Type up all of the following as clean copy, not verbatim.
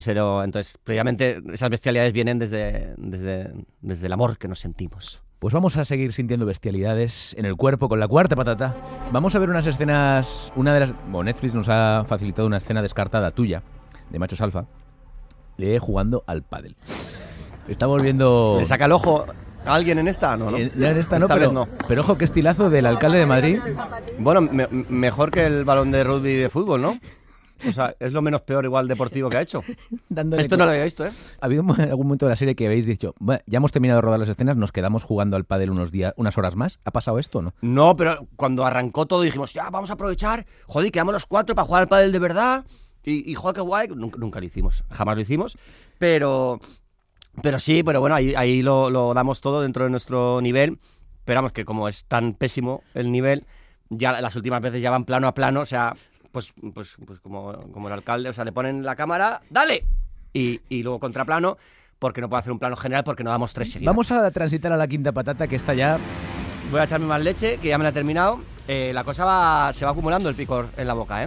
Pero entonces, previamente, esas bestialidades vienen desde el amor que nos sentimos. Pues vamos a seguir sintiendo bestialidades en el cuerpo con la cuarta patata. Vamos a ver unas escenas. Netflix nos ha facilitado una escena descartada tuya, de Machos Alfa, jugando al pádel. Está volviendo. ¿Le saca el ojo a alguien en esta? No. En esta no, pero ojo, qué estilazo del alcalde de Madrid. Bueno, mejor que el balón de rugby de fútbol, ¿no? O sea, es lo menos peor igual deportivo que ha hecho. Esto no lo había visto, ¿eh? ¿Ha habido algún momento de la serie que habéis dicho, bueno, ya hemos terminado de rodar las escenas, nos quedamos jugando al pádel unas horas más? ¿Ha pasado esto o no? No, pero cuando arrancó todo dijimos, ya, vamos a aprovechar, joder, quedamos los 4 para jugar al pádel de verdad. Y joder, qué guay. Nunca lo hicimos, jamás lo hicimos. Pero sí, pero bueno, ahí lo damos todo dentro de nuestro nivel. Pero vamos, que como es tan pésimo el nivel, ya las últimas veces ya van plano a plano, o sea... Pues como el alcalde, o sea, le ponen la cámara, ¡dale! Y luego contraplano, porque no puedo hacer un plano general porque no damos 3 seguidas. Vamos a transitar a la quinta patata, que está ya... Voy a echarme más leche, que ya me la he terminado. La cosa se va acumulando el picor en la boca, ¿eh?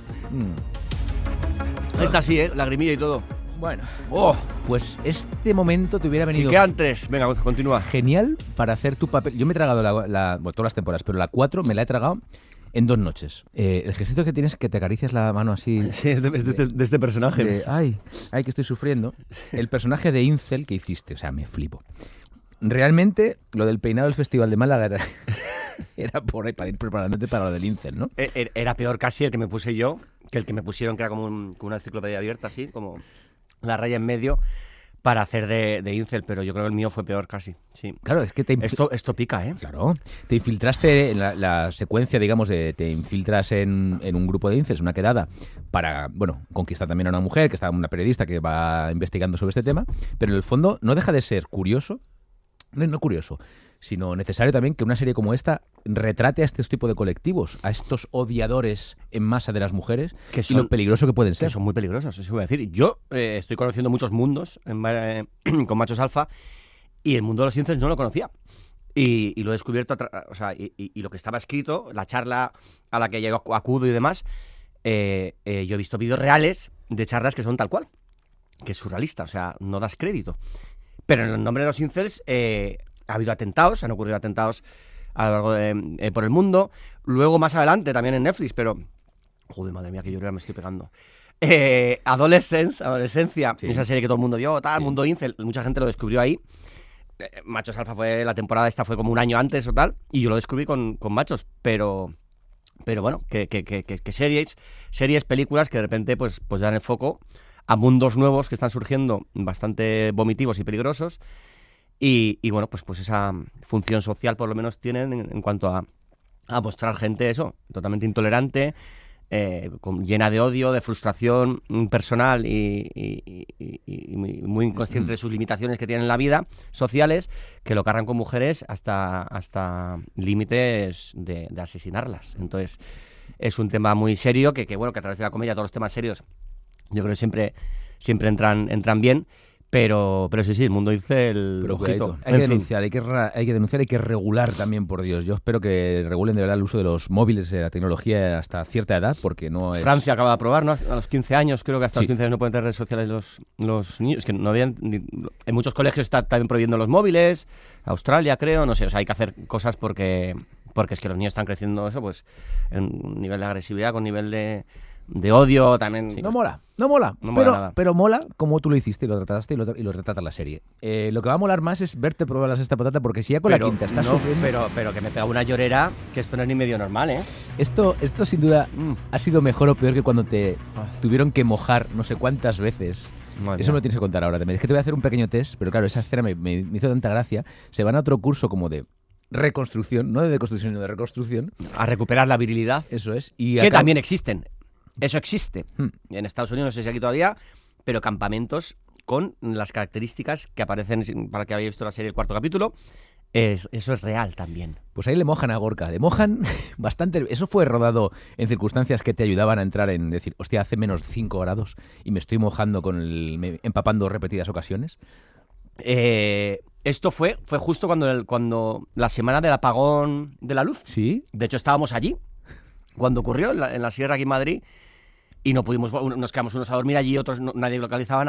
Esta sí, lagrimilla y todo. Bueno, pues este momento te hubiera venido... Y quedan 3, venga, continúa. Genial para hacer tu papel. Yo me he tragado todas las temporadas, pero la 4 me la he tragado en 2 noches. El gestito que tienes es que te acaricias la mano así... Sí, es de este personaje. Ay, que estoy sufriendo. El personaje de Incel que hiciste, o sea, me flipo. Realmente, lo del peinado del Festival de Málaga era por ahí, para ir preparándote para lo del Incel, ¿no? Era peor casi el que me puse yo, que el que me pusieron, que era como una enciclopedia abierta, así, como la raya en medio, para hacer de Incel, pero yo creo que el mío fue peor casi, sí. Claro, es que esto pica, ¿eh? Claro, te infiltraste en la secuencia, digamos, te infiltras en un grupo de Incels, una quedada, para, bueno, conquistar también a una mujer, que está una periodista que va investigando sobre este tema, pero en el fondo no deja de ser curioso, no curioso, sino necesario también que una serie como esta retrate a este tipo de colectivos, a estos odiadores en masa de las mujeres y lo peligroso que pueden ser. Que son muy peligrosos, eso voy a decir. Yo estoy conociendo muchos mundos con Machos Alfa y el mundo de los incels no lo conocía. Y lo he descubierto, y lo que estaba escrito, la charla a la que yo acudo y demás, yo he visto vídeos reales de charlas que son tal cual, que es surrealista, o sea, no das crédito. Pero en el nombre de los incels ha habido atentados, han ocurrido atentados a lo largo por el mundo. Luego, más adelante, también en Netflix, pero... Joder, madre mía, que yo ya me estoy pegando. Adolescencia, sí. Esa serie que todo el mundo vio, tal, sí. Mundo incel, mucha gente lo descubrió ahí. Machos Alfa la temporada esta fue como un año antes o tal, y yo lo descubrí con Machos, pero bueno, que series, películas que de repente pues dan el foco a mundos nuevos que están surgiendo bastante vomitivos y peligrosos y bueno, pues esa función social por lo menos tienen en cuanto a mostrar gente eso, totalmente intolerante, llena de odio, de frustración personal y muy inconsciente de sus limitaciones que tienen en la vida sociales, que lo cargan con mujeres hasta límites de asesinarlas. Entonces es un tema muy serio que a través de la comedia todos los temas serios yo creo que siempre entran bien, pero sí, el mundo dice el ojito. Hay que denunciar, hay que regular también, por Dios. Yo espero que regulen de verdad el uso de los móviles, la tecnología hasta cierta edad, porque no es... Francia acaba de aprobar, ¿no? A los 15 años, creo que hasta los 15 años no pueden tener redes sociales los niños. Es que no habían... En muchos colegios está también prohibiendo los móviles, Australia creo, no sé, o sea, hay que hacer cosas porque es que los niños están creciendo eso, pues, en un nivel de agresividad, con nivel de odio también. Sí, no mola, pero mola como tú lo hiciste y lo trataste y lo retrata la serie. Lo que va a molar más es verte probar la sexta patata, porque si ya con la quinta estás sufriendo... Pero que me pega una llorera, que esto no es ni medio normal, ¿eh? Esto sin duda ha sido mejor o peor que cuando te tuvieron que mojar no sé cuántas veces. Madre Eso me lo tienes que contar ahora también. Es que te voy a hacer un pequeño test, pero claro, esa escena me hizo tanta gracia. Se van a otro curso como de reconstrucción, no de deconstrucción, sino de reconstrucción. A recuperar la virilidad. Eso es. Que también existen. Eso existe. En Estados Unidos, no sé si aquí todavía, pero campamentos con las características que aparecen, para que hayáis visto la serie, el 4º capítulo, eso es real también. Pues ahí le mojan a Gorka, le mojan bastante. Eso fue rodado en circunstancias que te ayudaban a entrar en decir, hostia, hace menos 5 grados y me estoy mojando empapando repetidas ocasiones. Esto fue justo cuando la semana del apagón de la luz. Sí. De hecho, estábamos allí cuando ocurrió en la sierra aquí en Madrid. y no pudimos, nos quedamos unos a dormir allí, otros nadie localizaba